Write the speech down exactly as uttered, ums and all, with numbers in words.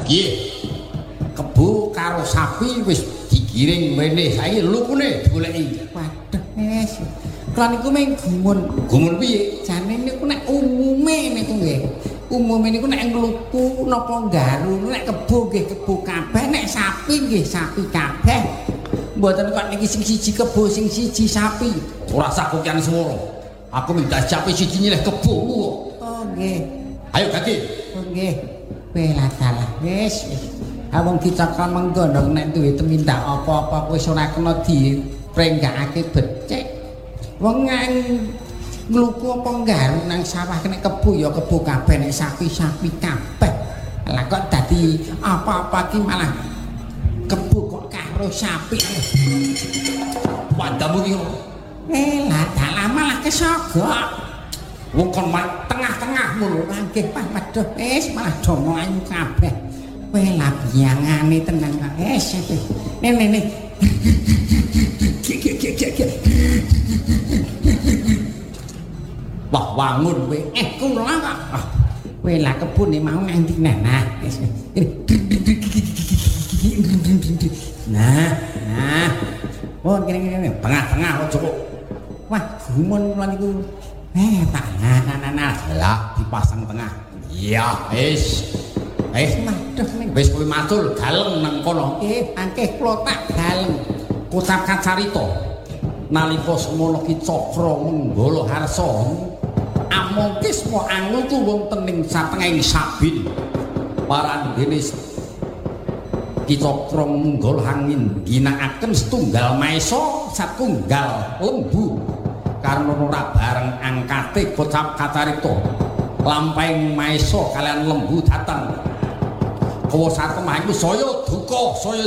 Piye? Kebo karo sapi wis digiring meneh. Saiki lukune digoleki. Waduh, wis. Kula niku mung gumun. Gumun piye? Jane niku nek umume niku nggih. Umume niku nek ngluku napa nggaru nek kebo nggih kebo kabeh nek sapi nggih sapi kabeh. Mboten kok niki sing siji kebo sing siji sapi. Ora usah kokian swara. Aku minta jape siji nyilih kebomu. Oh nggih. Ayo Gage. Oh nggih. Bela dalah wis wis. Awong kita kan menggondong nek duwe temindak apa-apa wis ora kena diprenggakake becik. Wong nang ngluku apa nggaru nang sawah nek kebo ya kebo kabeh nek sapi-sapi kabeh. Lah kok dadi apa-apa ki malah kebo kok karo sapi. Wandamu ki Eh lah dalah malah kesogok. wong kon tengah-tengah ngono. Nggih Pak, waduh wis malah do mlayu kabeh. Kowe lah biyangane tenan kok. Wis wis. Nih nih nih. Wah, wangun kowe. Eh kula kok. Ah, kowe lah kebune mau nganti nah. Wis. Nah, nah. Oh, kene-kene Tengah-tengah kok cukup. wah, gumun kula niku. Eh, tak nah nah nah. Lah dipasang tengah. Iya, wis. Eh, Waduh ning. wis kowe matur galeng nang kono. Eh, angkeh kula tak dalem. Kocap kacarita nalika semono ki Cakra Menggala Harsa amangkisma angutu wonten ing satengahing sabin paranggene Ki Cakra Menggala angin ginakaken setunggal maesa satunggal lembu karena ora bareng angkate kocap kacarita lampahing maesa kalian lembu dateng kawa satemah iku saya duka saya